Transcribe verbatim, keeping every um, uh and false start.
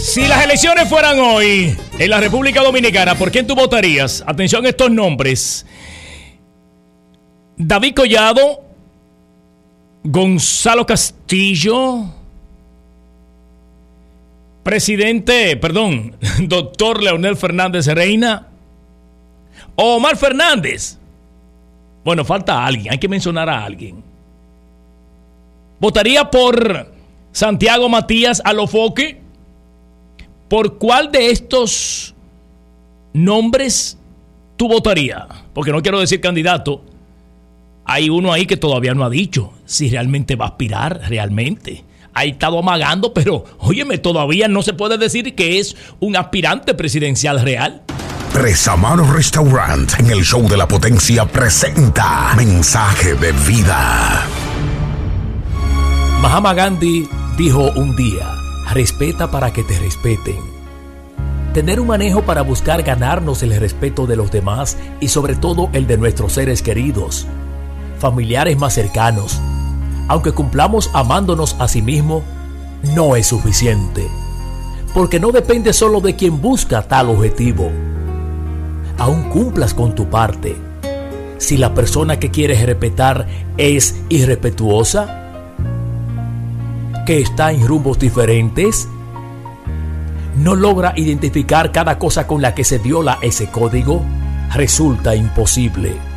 Si las elecciones fueran hoy en la República Dominicana, ¿por quién tú votarías? Atención a estos nombres: David Collado, Gonzalo Castillo, presidente, perdón, doctor Leonel Fernández Reina, Omar Fernández. Bueno, falta alguien, hay que mencionar a alguien. ¿Votaría por Santiago Matías Alofoque? ¿Por cuál de estos nombres tú votarías? Porque no quiero decir candidato. Hay uno ahí que todavía no ha dicho si realmente va a aspirar, realmente. Ha estado amagando, pero, óyeme, todavía no se puede decir que es un aspirante presidencial real. Tres Amaros Restaurant, en el show de la potencia, presenta Mensaje de Vida. Mahatma Gandhi dijo un día: respeta para que te respeten. Tener un manejo para buscar ganarnos el respeto de los demás y sobre todo el de nuestros seres queridos, familiares más cercanos, aunque cumplamos amándonos a sí mismo, no es suficiente, porque no depende solo de quien busca tal objetivo. Aún cumplas con tu parte. Si la persona que quieres respetar es irrespetuosa, que está en rumbos diferentes, no logra identificar cada cosa con la que se viola ese código, resulta imposible.